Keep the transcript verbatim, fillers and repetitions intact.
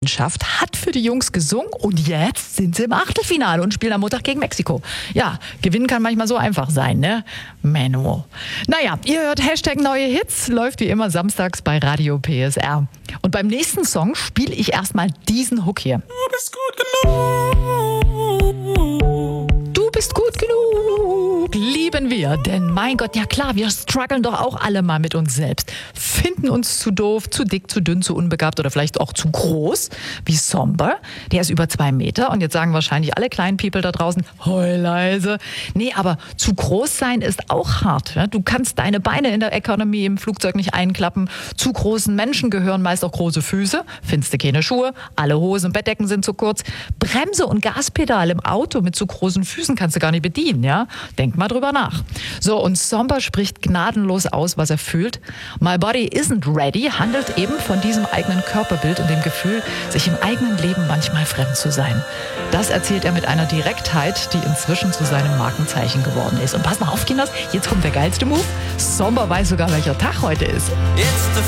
Leidenschaft, hat für die Jungs gesungen und jetzt sind sie im Achtelfinale und spielen am Montag gegen Mexiko. Ja, gewinnen kann manchmal so einfach sein, ne? Menno. Naja, ihr hört Hashtag neue Hits, läuft wie immer samstags bei Radio P S R. Und beim nächsten Song spiele ich erstmal diesen Hook hier. Du bist gut genug. Du bist gut genug, lieben wir. Denn mein Gott, ja klar, wir strugglen doch auch alle mal mit uns selbst. Finden uns zu doof, zu dick, zu dünn, zu unbegabt oder vielleicht auch zu groß. Wie Somber, der ist über zwei Meter. Und jetzt sagen wahrscheinlich alle kleinen People da draußen, heul leise. Nee, aber zu groß sein ist auch hart. Ja? Du kannst deine Beine in der Economy im Flugzeug nicht einklappen. Zu großen Menschen gehören meist auch große Füße. Findest du keine Schuhe. Alle Hosen und Bettdecken sind zu kurz. Bremse und Gaspedal im Auto mit zu großen Füßen kannst du gar nicht bedienen. Ja? Denk mal drüber nach. So, und Somber spricht gnadenlos aus, was er fühlt. My Body Isn't Ready handelt eben von diesem eigenen Körperbild und dem Gefühl, sich im eigenen Leben manchmal fremd zu sein. Das erzählt er mit einer Direktheit, die inzwischen zu seinem Markenzeichen geworden ist. Und pass mal auf, Kinders, jetzt kommt der geilste Move. Somber weiß sogar, welcher Tag heute ist. It's the